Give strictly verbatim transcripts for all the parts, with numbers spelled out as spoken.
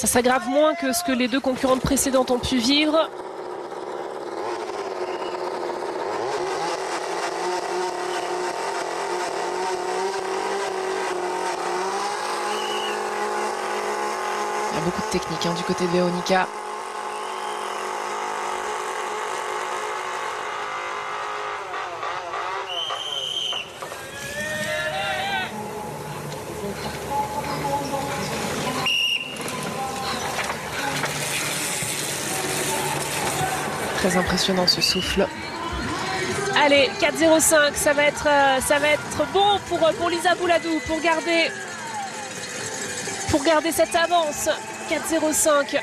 Ça s'aggrave moins que ce que les deux concurrentes précédentes ont pu vivre. Il y a beaucoup de technique hein, du côté de Véronica. Très impressionnant ce souffle. Allez, quatre zéro cinq, ça va être, euh, ça va être bon pour, pour Lisa Bouladou pour garder, pour garder cette avance. quatre zéro cinq.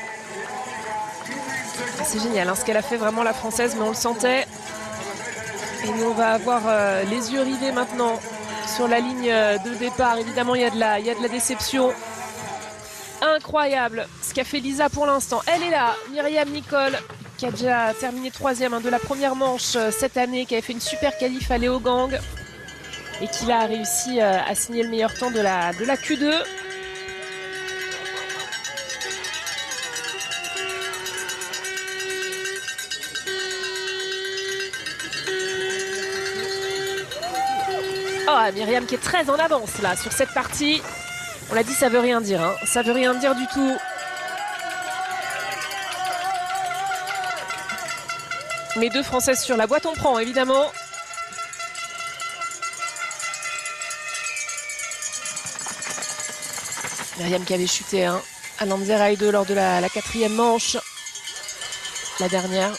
C'est génial hein, ce qu'elle a fait vraiment la Française, mais on le sentait. Et nous on va avoir euh, les yeux rivés maintenant sur la ligne de départ. Évidemment il y a de la, il y a de la déception. Incroyable ce qu'a fait Lisa pour l'instant. Elle est là, Myriam Nicole, qui a déjà terminé troisième hein, de la première manche euh, cette année, qui avait fait une super qualif à Léogang et qui a réussi euh, à signer le meilleur temps de la, de la Q deux. Oh, Myriam qui est très en avance là sur cette partie. On l'a dit, ça veut rien dire. Hein. Ça veut rien dire du tout. Les deux Françaises sur la boîte, on prend évidemment. Myriam qui avait chuté hein, à Lanzarote lors de la, la quatrième manche. La dernière.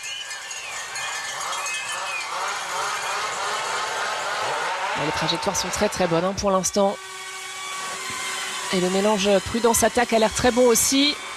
Les trajectoires sont très très bonnes hein, pour l'instant. Et le mélange prudence-attaque a l'air très bon aussi.